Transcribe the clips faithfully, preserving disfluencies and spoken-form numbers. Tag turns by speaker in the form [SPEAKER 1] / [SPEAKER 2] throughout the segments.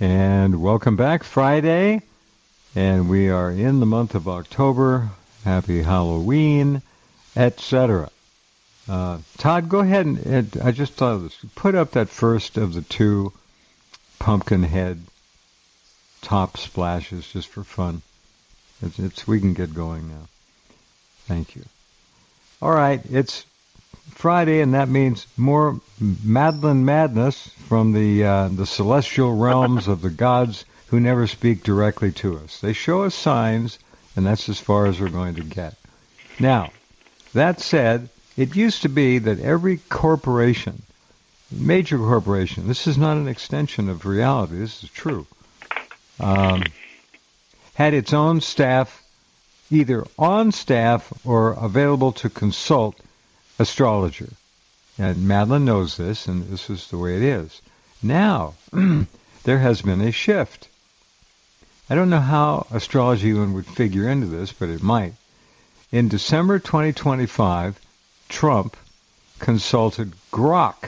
[SPEAKER 1] And welcome back, Friday. And we are in the month of October. Happy Halloween, et cetera. Uh, Todd, go ahead and, and I just thought of this. Put up that first of the two pumpkin head top splashes just for fun. It's, it's we can get going now. Thank you. All right, it's Friday, and that means more Madeline madness from the uh, the celestial realms of the gods who never speak directly to us. They show us signs, and that's as far as we're going to get. Now, that said, it used to be that every corporation, major corporation, this is not an extension of reality, this is true, um, had its own staff, either on staff or available to consult astrologer. And Madeline knows this, and this is the way it is. Now, there has been a shift. I don't know how astrology even would figure into this, but it might. In December twenty twenty-five, Trump consulted Grok,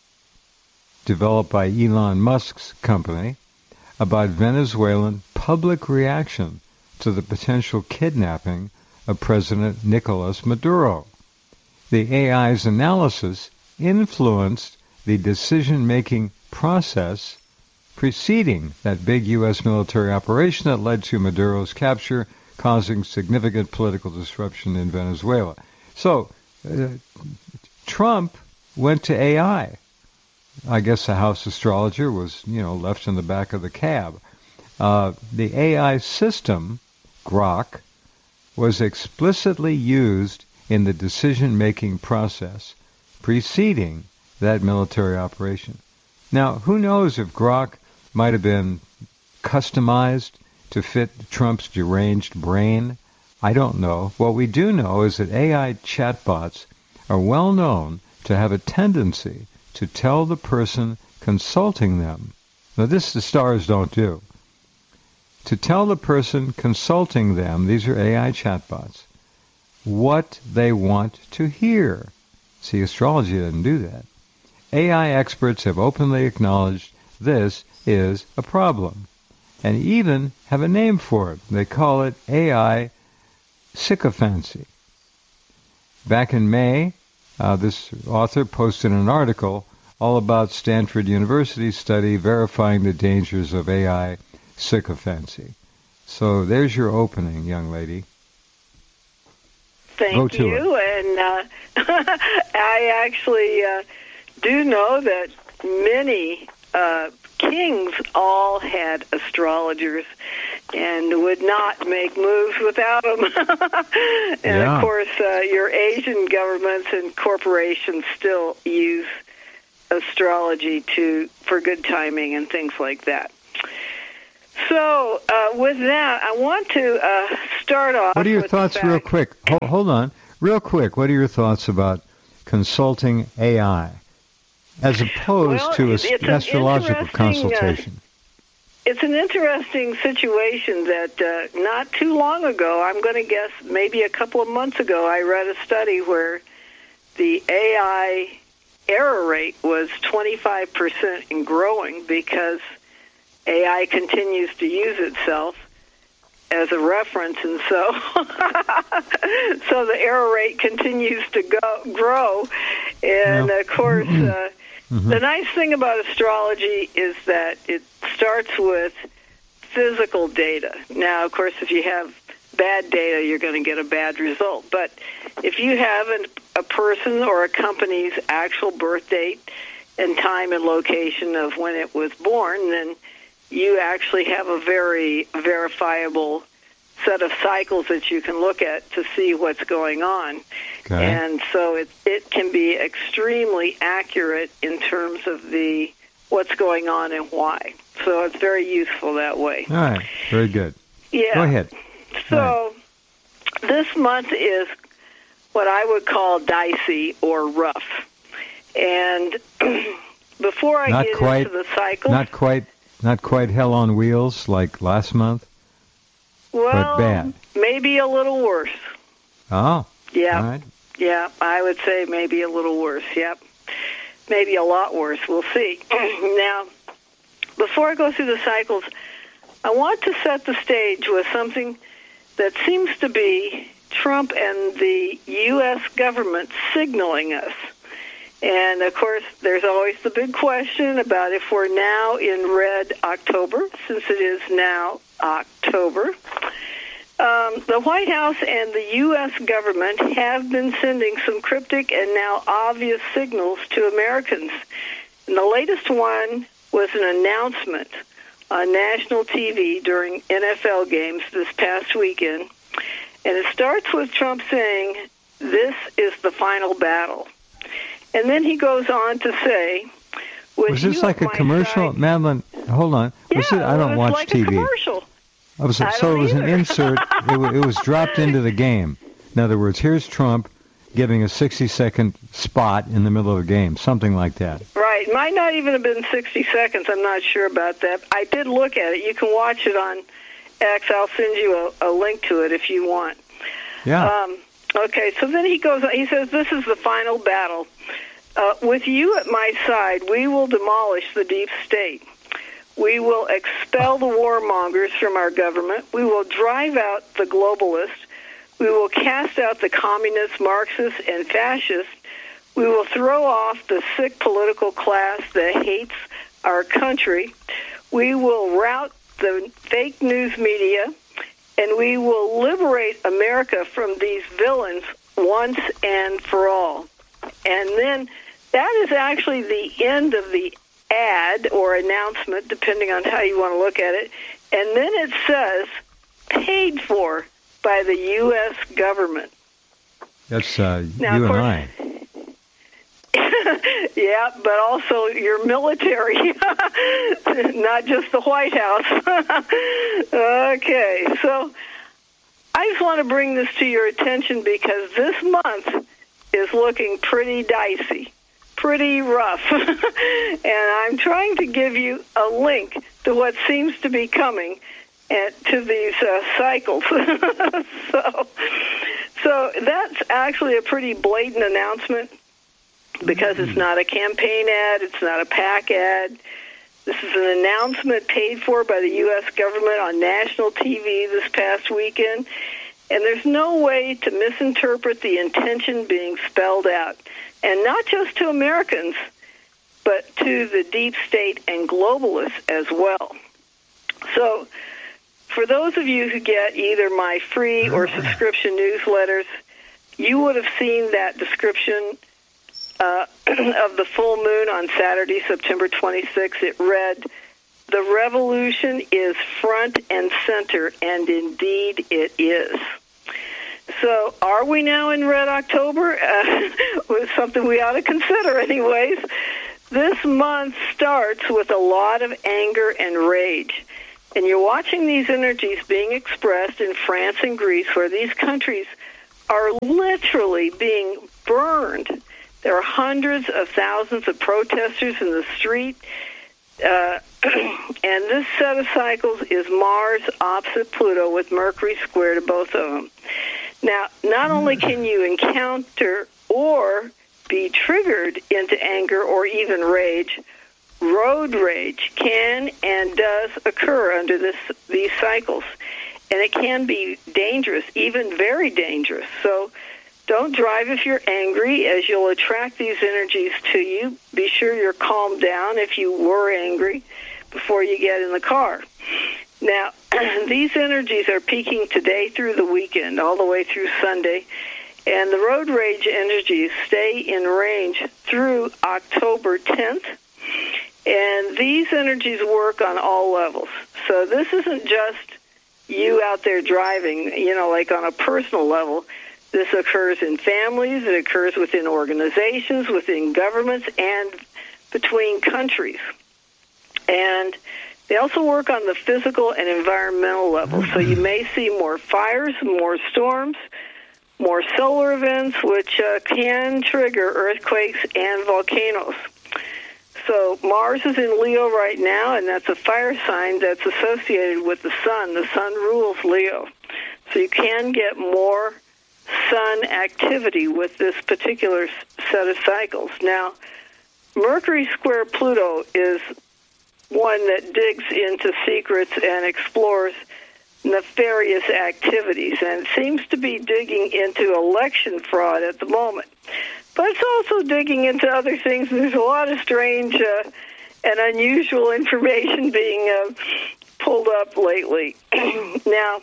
[SPEAKER 1] developed by Elon Musk's company, about Venezuelan public reaction to the potential kidnapping of President Nicolas Maduro. The A I's analysis influenced the decision-making process preceding that big U S military operation that led to Maduro's capture, causing significant political disruption in Venezuela. So, uh, Trump went to A I. I guess the House astrologer was, you know, left in the back of the cab. Uh, the A I system, Grok, was explicitly used in the decision-making process preceding that military operation. Now, who knows if Grok might have been customized to fit Trump's deranged brain? I don't know. What we do know is that A I chatbots are well known to have a tendency to tell the person consulting them. Now, this the stars don't do. To tell the person consulting them, these are A I chatbots, what they want to hear. See, astrology doesn't do that. A I experts have openly acknowledged this is a problem, and even have a name for it. They call it A I sycophancy. Back in May, uh, this author posted an article all about Stanford University's study verifying the dangers of A I sycophancy. So there's your opening, young lady.
[SPEAKER 2] Thank you. It. And uh, I actually uh, do know that many uh, kings all had astrologers and would not make moves without them. and,
[SPEAKER 1] yeah.
[SPEAKER 2] of course, uh, your Asian governments and corporations still use astrology to for good timing and things like that. So, uh, with that, I want to uh, start off
[SPEAKER 1] What are your
[SPEAKER 2] with
[SPEAKER 1] thoughts, real quick? Hold, hold on. Real quick, what are your thoughts about consulting A I as opposed
[SPEAKER 2] well,
[SPEAKER 1] to
[SPEAKER 2] a,
[SPEAKER 1] astrological consultation?
[SPEAKER 2] Uh, it's an interesting situation that uh, not too long ago, I'm going to guess maybe a couple of months ago, I read a study where the A I error rate was twenty-five percent and growing because A I continues to use itself as a reference, and so so the error rate continues to go, grow. And,
[SPEAKER 1] yeah.
[SPEAKER 2] of course, uh, mm-hmm. the nice thing about astrology is that it starts with physical data. Now, of course, if you have bad data, you're going to get a bad result. But if you have an, a person or a company's actual birth date and time and location of when it was born, then you actually have a very verifiable set of cycles that you can look at to see what's going on.
[SPEAKER 1] Okay.
[SPEAKER 2] And so it it can be extremely accurate in terms of the what's going on and why. So it's very useful that way.
[SPEAKER 1] All right. Very good.
[SPEAKER 2] Yeah.
[SPEAKER 1] Go ahead.
[SPEAKER 2] So
[SPEAKER 1] right.
[SPEAKER 2] This month is what I would call dicey or rough. And before I
[SPEAKER 1] not
[SPEAKER 2] get
[SPEAKER 1] quite,
[SPEAKER 2] into the cycle...
[SPEAKER 1] Not quite Not quite hell on wheels like last month,
[SPEAKER 2] well,
[SPEAKER 1] but bad.
[SPEAKER 2] Maybe a little worse.
[SPEAKER 1] Oh,
[SPEAKER 2] yeah,
[SPEAKER 1] all right.
[SPEAKER 2] Yeah, I would say maybe a little worse. Yep, maybe a lot worse. We'll see. Now, before before I go through the cycles, I want to set the stage with something that seems to be Trump and the U S government signaling us. And, of course, there's always the big question about if we're now in red October, since it is now October. Um, the White House and the U S government have been sending some cryptic and now obvious signals to Americans. And the latest one was an announcement on national T V during N F L games this past weekend. And it starts with Trump saying, "This is the final battle." And then he goes on to say,
[SPEAKER 1] was this like a commercial?
[SPEAKER 2] Side,
[SPEAKER 1] Madeline, hold on. Was
[SPEAKER 2] yeah,
[SPEAKER 1] it, I don't
[SPEAKER 2] it was
[SPEAKER 1] watch
[SPEAKER 2] like
[SPEAKER 1] T V.
[SPEAKER 2] A commercial.
[SPEAKER 1] I was,
[SPEAKER 2] I
[SPEAKER 1] so
[SPEAKER 2] don't
[SPEAKER 1] it was
[SPEAKER 2] either.
[SPEAKER 1] an insert. it, w- it was dropped into the game. In other words, here's Trump giving a sixty-second spot in the middle of a game, something like that.
[SPEAKER 2] Right. It might not even have been sixty seconds. I'm not sure about that. I did look at it. You can watch it on X. I'll send you a, a link to it if you want.
[SPEAKER 1] Yeah.
[SPEAKER 2] Um, okay, so then he goes on. He says, "This is the final battle. Uh, with you at my side, we will demolish the deep state. We will expel the warmongers from our government. We will drive out the globalists. We will cast out the communists, Marxists, and fascists. We will throw off the sick political class that hates our country. We will rout the fake news media, and we will liberate America from these villains once and for all." And then that is actually the end of the ad or announcement, depending on how you want to look at it. And then it says, "paid for by the U S government."
[SPEAKER 1] That's uh,
[SPEAKER 2] now,
[SPEAKER 1] you
[SPEAKER 2] of
[SPEAKER 1] and
[SPEAKER 2] course,
[SPEAKER 1] I.
[SPEAKER 2] Yeah, but also your military, not just the White House. Okay, so I just want to bring this to your attention because this month is looking pretty dicey, pretty rough. And I'm trying to give you a link to what seems to be coming at, to these uh, cycles. so, so that's actually a pretty blatant announcement because it's not a campaign ad, it's not a PAC ad. This is an announcement paid for by the U S government on national T V this past weekend. And there's no way to misinterpret the intention being spelled out. And not just to Americans, but to the deep state and globalists as well. So for those of you who get either my free or subscription newsletters, you would have seen that description uh, of the full moon on Saturday, September twenty-sixth. It read, "The revolution is front and center," and indeed it is. So are we now in red October? Uh, was something we ought to consider anyways. This month starts with a lot of anger and rage. And you're watching these energies being expressed in France and Greece, where these countries are literally being burned. There are hundreds of thousands of protesters in the street. Uh, and this set of cycles is Mars opposite Pluto with Mercury square to both of them. Now, not only can you encounter or be triggered into anger or even rage, road rage can and does occur under this these cycles. And it can be dangerous, even very dangerous. So don't drive if you're angry, as you'll attract these energies to you. Be sure you're calmed down if you were angry before you get in the car. Now, these energies are peaking today through the weekend, all the way through Sunday, and the road rage energies stay in range through October tenth, and these energies work on all levels. So this isn't just you out there driving, you know, like on a personal level. This occurs in families, it occurs within organizations, within governments, and between countries. And they also work on the physical and environmental level. So you may see more fires, more storms, more solar events, which uh, can trigger earthquakes and volcanoes. So Mars is in Leo right now, and that's a fire sign that's associated with the sun. The sun rules Leo. So you can get more sun activity with this particular set of cycles. Now, Mercury square Pluto is one that digs into secrets and explores nefarious activities, and it seems to be digging into election fraud at the moment. But it's also digging into other things. There's a lot of strange uh, and unusual information being uh, pulled up lately. Now,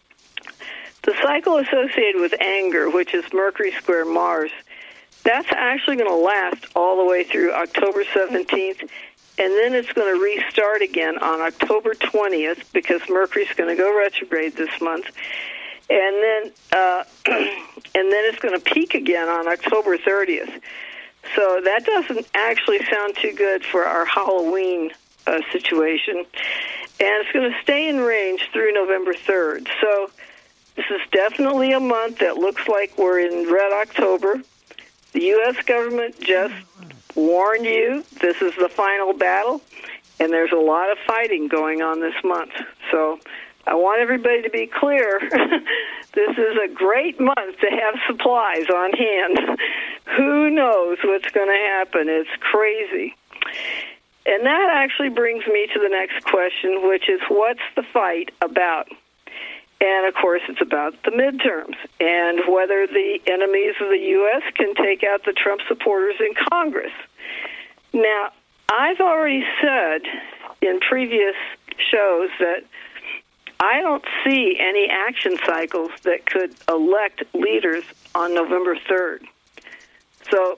[SPEAKER 2] the cycle associated with anger, which is Mercury square Mars, that's actually going to last all the way through October seventeenth, and then it's going to restart again on October twentieth because Mercury's going to go retrograde this month, and then uh, and then it's going to peak again on October thirtieth. So that doesn't actually sound too good for our Halloween uh, situation, and it's going to stay in range through November third. So this is definitely a month that looks like we're in red October. The U S government just warned you this is the final battle, and there's a lot of fighting going on this month. So I want everybody to be clear. This is a great month to have supplies on hand. Who knows what's going to happen? It's crazy. And that actually brings me to the next question, which is, what's the fight about? And, of course, it's about the midterms and whether the enemies of the U S can take out the Trump supporters in Congress. Now, I've already said in previous shows that I don't see any action cycles that could elect leaders on November third. So,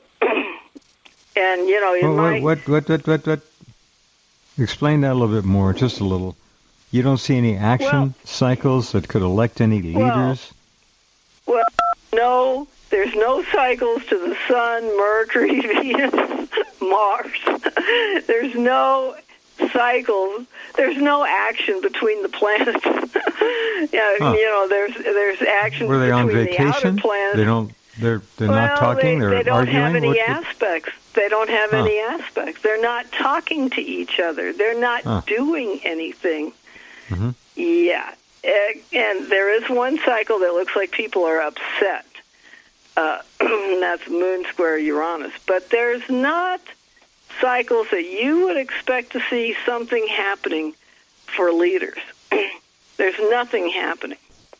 [SPEAKER 2] and, you know, in
[SPEAKER 1] well,
[SPEAKER 2] my...
[SPEAKER 1] What, what, what, what, what? Explain that a little bit more, just a little. You don't see any action
[SPEAKER 2] well,
[SPEAKER 1] cycles that could elect any leaders?
[SPEAKER 2] Well, well, no, there's no cycles to the Sun, Mercury, Venus, Mars. There's no cycles. There's no action between the planets. yeah,
[SPEAKER 1] huh.
[SPEAKER 2] You know, there's there's action
[SPEAKER 1] Were they
[SPEAKER 2] between
[SPEAKER 1] on vacation?
[SPEAKER 2] the outer planets.
[SPEAKER 1] They don't. They're they're
[SPEAKER 2] well,
[SPEAKER 1] not talking.
[SPEAKER 2] They,
[SPEAKER 1] They're
[SPEAKER 2] they don't
[SPEAKER 1] arguing.
[SPEAKER 2] have any
[SPEAKER 1] what,
[SPEAKER 2] aspects. They don't have
[SPEAKER 1] huh.
[SPEAKER 2] any aspects. They're not talking to each other. They're not
[SPEAKER 1] huh.
[SPEAKER 2] doing anything.
[SPEAKER 1] Mm-hmm.
[SPEAKER 2] Yeah, and there is one cycle that looks like people are upset. Uh, that's Moon square Uranus. But there's not cycles that you would expect to see something happening for leaders. There's nothing happening.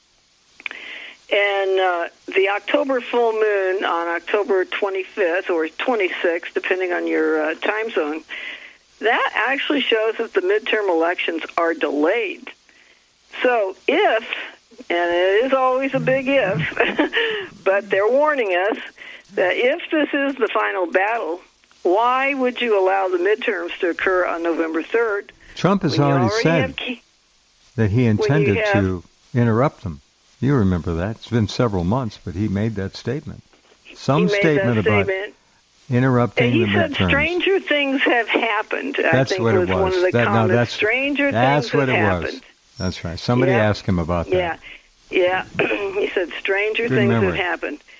[SPEAKER 2] And uh, the October full moon on October twenty-fifth or twenty-sixth, depending on your uh, time zone, that actually shows that the midterm elections are delayed. So if, and it is always a big if, but they're warning us that if this is the final battle, why would you allow the midterms to occur on November third?
[SPEAKER 1] Trump has already, already said key, that he intended have, to interrupt them. You remember that. It's been several months, but he made that statement. Some statement about statement. interrupting
[SPEAKER 2] he
[SPEAKER 1] the midterms.
[SPEAKER 2] He said stranger things have happened.
[SPEAKER 1] That's
[SPEAKER 2] I think
[SPEAKER 1] what
[SPEAKER 2] was,
[SPEAKER 1] it was.
[SPEAKER 2] one of the
[SPEAKER 1] that,
[SPEAKER 2] comments.
[SPEAKER 1] No, that's,
[SPEAKER 2] stranger
[SPEAKER 1] that's
[SPEAKER 2] things
[SPEAKER 1] what
[SPEAKER 2] have
[SPEAKER 1] it
[SPEAKER 2] happened.
[SPEAKER 1] Was. That's right. Somebody
[SPEAKER 2] yeah.
[SPEAKER 1] asked him about that.
[SPEAKER 2] Yeah, yeah. He said stranger
[SPEAKER 1] Good
[SPEAKER 2] things
[SPEAKER 1] memory.
[SPEAKER 2] have happened.